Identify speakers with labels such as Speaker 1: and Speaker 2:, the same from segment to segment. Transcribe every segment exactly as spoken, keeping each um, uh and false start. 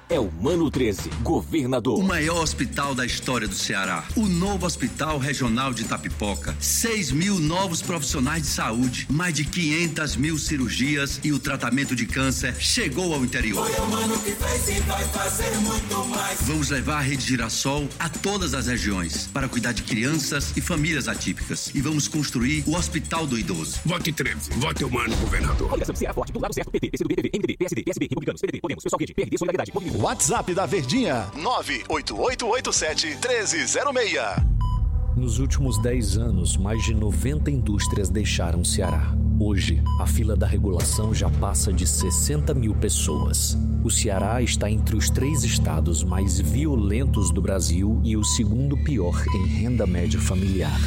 Speaker 1: é o Mano treze, governador.
Speaker 2: O maior hospital da história do Ceará. O novo Hospital Regional de Itapipoca. seis mil novos profissionais de saúde. Mais de quinhentas mil cirurgias e o tratamento de câncer chegou ao interior.
Speaker 3: Foi o Mano que fez e vai fazer muito mais.
Speaker 2: Vamos levar a Rede Girassol a todas as regiões para cuidar de crianças e famílias atípicas. E vamos construir o Hospital do Idoso.
Speaker 4: Vote treze. Vote o Mano, governador.
Speaker 1: Coligação Ceará Forte, do lado certo, P T, P C do B, M D B, P S D, P S B, Republicanos, P D T, Podemos, Pessoal Rede, P R D, Solidariedade, Movimento.
Speaker 5: WhatsApp da Verdinha, nove oito oito oito sete um três zero seis.
Speaker 6: Nos últimos dez anos, mais de noventa indústrias deixaram o Ceará. Hoje, a fila da regulação já passa de sessenta mil pessoas. O Ceará está entre os três estados mais violentos do Brasil e o segundo pior em renda média familiar.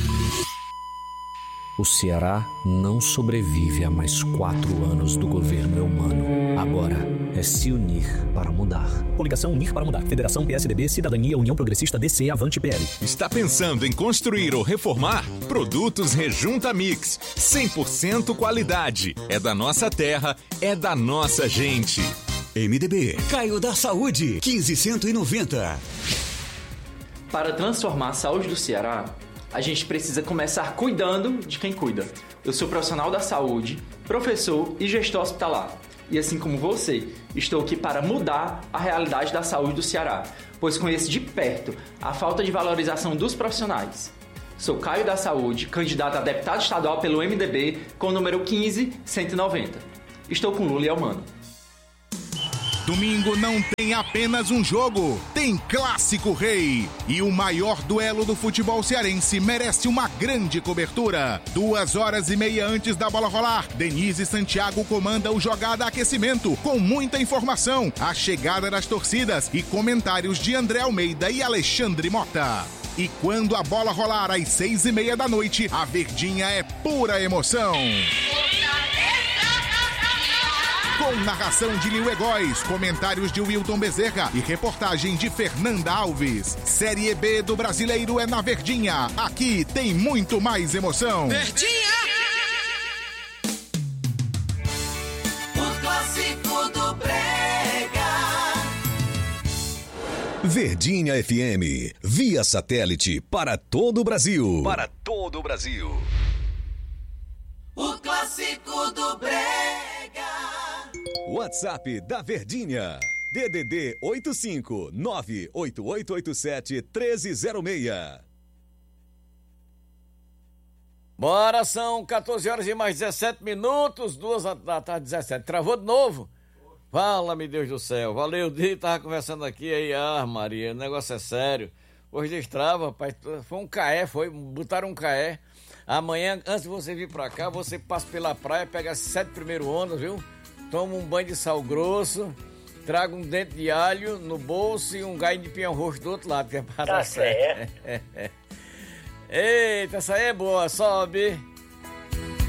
Speaker 6: O Ceará não sobrevive a mais quatro anos do governo Eumano. Agora é se unir para mudar.
Speaker 7: Coligação Unir para Mudar. Federação P S D B, Cidadania, União Progressista, D C, Avante P L.
Speaker 8: Está pensando em construir ou reformar? Produtos Rejunta Mix. cem por cento qualidade. É da nossa terra, é da nossa gente.
Speaker 9: M D B. Caio da Saúde. quinze cento e noventa.
Speaker 10: Para transformar a saúde do Ceará, a gente precisa começar cuidando de quem cuida. Eu sou profissional da saúde, professor e gestor hospitalar. E assim como você, estou aqui para mudar a realidade da saúde do Ceará, pois conheço de perto a falta de valorização dos profissionais. Sou Caio da Saúde, candidato a deputado estadual pelo M D B com o número quinze cento e noventa. Estou com Lula e Eumano.
Speaker 11: Domingo não tem apenas um jogo, tem Clássico Rei. E o maior duelo do futebol cearense merece uma grande cobertura. Duas horas e meia antes da bola rolar, Denise Santiago comanda o Jogada Aquecimento, com muita informação, a chegada das torcidas e comentários de André Almeida e Alexandre Mota. E quando a bola rolar às seis e meia da noite, a Verdinha é pura emoção. Com narração de Lil Egóis, comentários de Wilton Bezerra e reportagem de Fernanda Alves. Série B do Brasileiro é na Verdinha. Aqui tem muito mais emoção.
Speaker 3: Verdinha! O clássico do Brega.
Speaker 9: Verdinha F M, via satélite para todo o Brasil.
Speaker 5: Para todo o Brasil.
Speaker 3: O clássico do Brega.
Speaker 9: WhatsApp da Verdinha. D D D oito cinco nove oito oito oito sete um três zero seis.
Speaker 12: Bora, são quatorze horas e mais dezessete minutos, duas da tarde, dezessete. Travou de novo? Fala-me, Deus do céu. Valeu, Di, tava conversando aqui aí. Ah, Maria, o negócio é sério. Hoje destrava, rapaz. Foi um caé, foi. Botaram um caé. Amanhã, antes de você vir pra cá, você passa pela praia, pega as sete primeiras ondas, viu? Toma um banho de sal grosso, traga um dente de alho no bolso e um gaio de pinhão roxo do outro lado, que é para
Speaker 13: Tá
Speaker 12: dar certo. Eita, essa aí é boa, sobe.